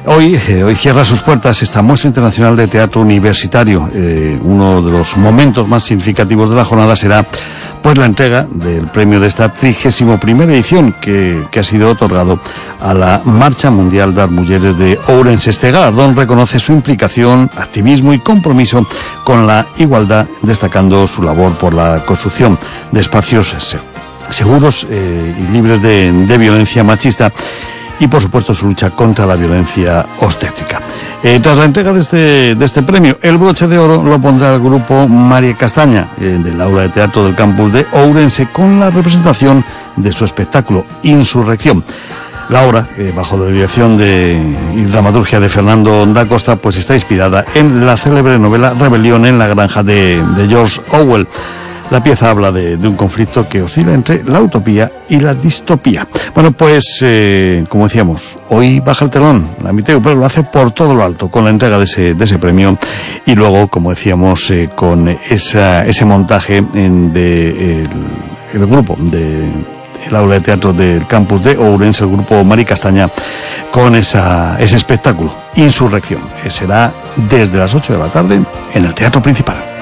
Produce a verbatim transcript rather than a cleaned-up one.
Hoy, eh, hoy cierra sus puertas esta muestra internacional de teatro universitario. Eh, uno de los momentos más significativos de la jornada será pues la entrega del premio de esta trigésima primera edición que, que ha sido otorgado a la Marcha Mundial das Mujeres de Ourense. Este galardón reconoce su implicación, activismo y compromiso con la igualdad, destacando su labor por la construcción de espacios seguros eh, y libres de, de violencia machista, y por supuesto su lucha contra la violencia obstétrica. Eh, tras la entrega de este, de este premio, el broche de oro lo pondrá el grupo María Castaña, eh, del aula de teatro del campus de Ourense, con la representación de su espectáculo Insurrección. La obra, eh, bajo la dirección de, y dramaturgia de Fernando da Costa, pues está inspirada en la célebre novela Rebelión en la granja de, de George Orwell. La pieza habla de, de un conflicto que oscila entre la utopía y la distopía. Bueno, pues, eh, como decíamos, hoy baja el telón, la Miteu, pero lo hace por todo lo alto, con la entrega de ese, de ese premio, y luego, como decíamos, eh, con esa, ese montaje en de el, el grupo de el aula de teatro del campus de Ourense, el grupo María Castaña, con esa, ese espectáculo, Insurrección. Será desde las ocho de la tarde en el Teatro Principal.